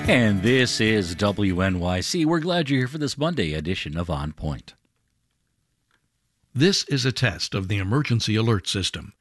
And this is WNYC. We're glad you're here for this Monday edition of On Point. This is a test of the emergency alert system.